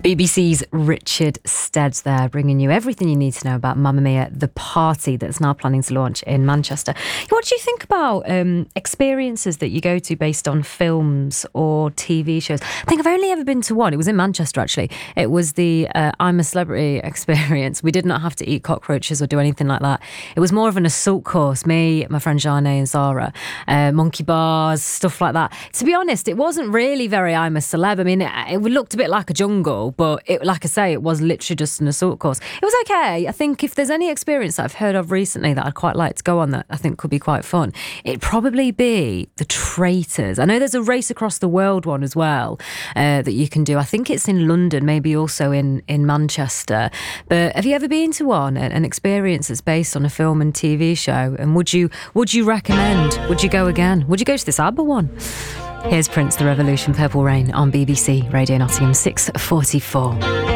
BBC's Richard Steads there, bringing you everything you need to know about Mamma Mia, the party that's now planning to launch in Manchester. What do you think about experiences that you go to based on films or TV shows? I think I've only ever been to one. It was in Manchester, actually. It was the I'm a Celebrity experience. We did not have to eat cockroaches or do anything like that. It was more of an assault course. Me, my friend Jane and Zara, monkey bars, stuff like that. To be honest, it wasn't really very I'm a Celeb. I mean, it looked a bit like a jungle, but like I say, it was literally just an assault course. It was okay. I think if there's any experience that I've heard of recently that I'd quite like to go on that I think could be quite fun, it'd probably be the Traitors. I know there's a Race Across the World one as well that you can do. I think it's in London, maybe also in Manchester. But have you ever been to one, an experience that's based on a film and TV show? And would you recommend? Would you go again? Would you go to this ABBA one? Here's Prince, The Revolution, Purple Rain on BBC Radio Nottingham, 6:44.